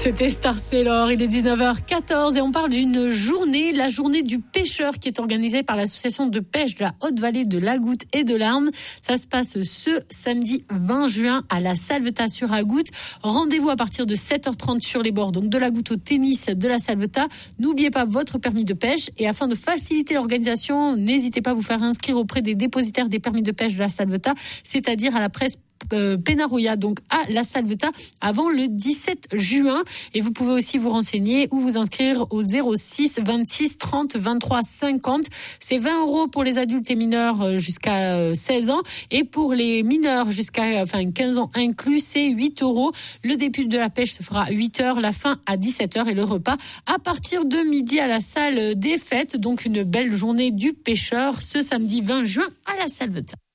C'était Star Sailor, il est 19h14 et on parle d'une journée, la journée du pêcheur qui est organisée par l'association de pêche de la Haute-Vallée de l'Agoutte et de l'Arne. Ça se passe ce samedi 20 juin à la Salvetat sur Agoutte. Rendez-vous à partir de 7h30 sur les bords donc de l'Agoutte au tennis de la Salvetat. N'oubliez pas votre permis de pêche et afin de faciliter l'organisation, n'hésitez pas à vous faire inscrire auprès des dépositaires des permis de pêche de la Salvetat, c'est-à-dire à la presse Penaroya, donc à la Salvetat avant le 17 juin. Et vous pouvez aussi vous renseigner ou vous inscrire au 06 26 30 23 50. C'est 20 € pour les adultes et mineurs jusqu'à 16 ans. Et pour les mineurs jusqu'à 15 ans inclus, c'est 8 €. Le début de la pêche se fera à 8h, la fin à 17h et le repas à partir de midi à la salle des fêtes. Donc une belle journée du pêcheur ce samedi 20 juin à la Salvetat.